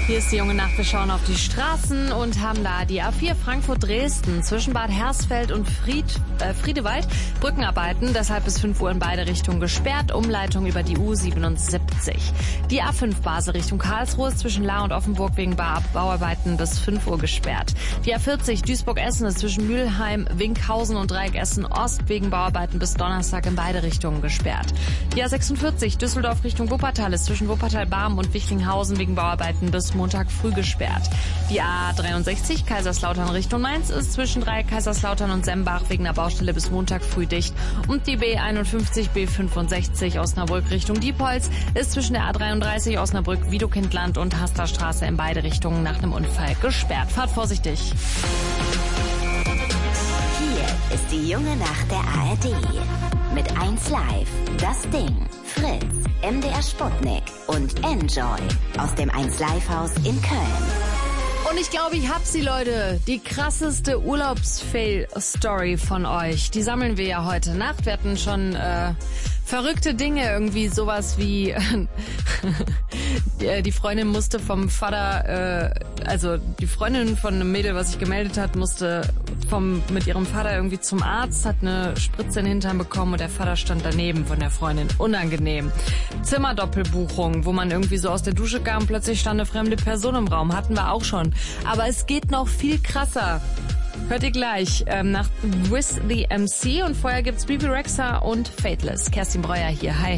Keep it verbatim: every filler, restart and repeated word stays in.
Hier ist die junge Nacht. Wir schauen auf die Straßen und haben da die A vier Frankfurt-Dresden zwischen Bad Hersfeld und Fried, äh, Friedewald. Brückenarbeiten, deshalb bis fünf Uhr in beide Richtungen gesperrt. Umleitung über die U siebenundsiebzig. Die A fünf Basel Richtung Karlsruhe ist zwischen Lahr und Offenburg wegen Ba- Bauarbeiten bis fünf Uhr gesperrt. Die A vierzig Duisburg-Essen ist zwischen Mülheim, Winkhausen und Dreieck Essen-Ost wegen Bauarbeiten bis Donnerstag in beide Richtungen gesperrt. Die A sechsundvierzig Düsseldorf Richtung Wuppertal ist zwischen Wuppertal-Barm und Wichlinghausen wegen Bauarbeiten bis Montag früh gesperrt. Die A dreiundsechzig Kaiserslautern Richtung Mainz ist zwischen Dreieck Kaiserslautern und Sembach wegen einer Baustelle bis Montag früh dicht. Und die B einundfünfzig B fünfundsechzig Osnabrück Richtung Diepholz ist zwischen der A dreiunddreißig Osnabrück, Wiedokindland und Hasterstraße in beide Richtungen nach einem Unfall gesperrt. Fahrt vorsichtig. Hier ist die junge Nacht der A R D. Mit eins Live, Das Ding, Fritz, M D R Sputnik und Enjoy aus dem eins Live Haus in Köln. Und ich glaube, ich hab sie, Leute. Die krasseste Urlaubsfail-Story von euch. Die sammeln wir ja heute Nacht. Wir hatten schon äh, verrückte Dinge, irgendwie sowas wie die Freundin musste vom Vater, äh, also die Freundin von einem Mädel, was sich gemeldet hat, musste vom mit ihrem Vater irgendwie zum Arzt, hat eine Spritze in den Hintern bekommen und der Vater stand daneben von der Freundin. Unangenehm. Zimmerdoppelbuchung, wo man irgendwie so aus der Dusche kam, plötzlich stand eine fremde Person im Raum. Hatten wir auch schon. Aber es geht noch viel krasser. Hört ihr gleich ähm, nach With the M C und vorher gibt's Bebe Rexha und Fateless. Kerstin Breuer hier. Hi.